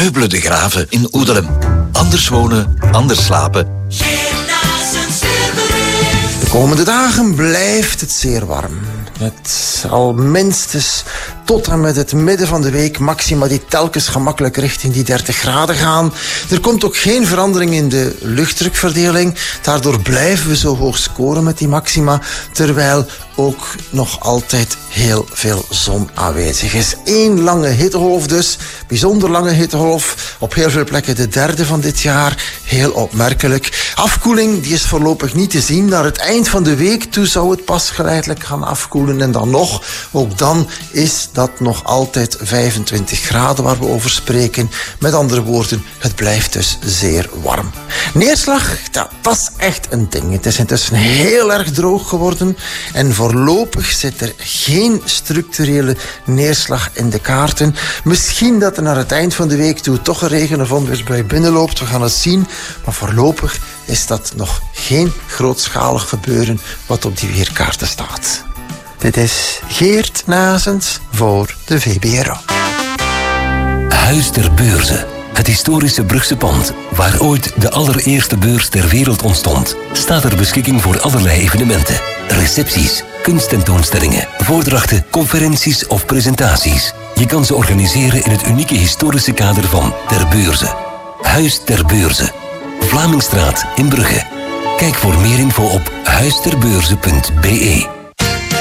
Meubelen de Graven in Oedelem. Anders wonen, anders slapen. De komende dagen blijft het zeer warm. Met al minstens tot en met het midden van de week maxima die telkens gemakkelijk richting die 30 graden gaan. Er komt ook geen verandering in de luchtdrukverdeling. Daardoor blijven we zo hoog scoren met die maxima, terwijl ook nog altijd heel veel zon aanwezig is. 1 lange hittegolf dus, bijzonder lange hittegolf. Op heel veel plekken de 3e van dit jaar. Heel opmerkelijk. Afkoeling die is voorlopig niet te zien. Naar het eind van de week toe zou het pas geleidelijk gaan afkoelen. En dan nog, ook dan is dat nog altijd 25 graden waar we over spreken. Met andere woorden, het blijft dus zeer warm. Neerslag, dat is echt een ding. Het is intussen heel erg droog geworden. En voorlopig zit er geen structurele neerslag in de kaarten. Misschien dat er naar het eind van de week toe toch een regen- of onweersbui binnenloopt. We gaan het zien. Maar voorlopig is dat nog geen grootschalig gebeuren wat op die weerkaarten staat. Dit is Geert Nazens voor de VBRO. Huis ter Beurze. Het historische Brugse pand, waar ooit de allereerste beurs ter wereld ontstond, staat ter beschikking voor allerlei evenementen. Recepties, kunsttentoonstellingen, voordrachten, conferenties of presentaties. Je kan ze organiseren in het unieke historische kader van Ter Beurze. Huis ter Beurze. Vlamingstraat in Brugge. Kijk voor meer info op huisterbeurze.be.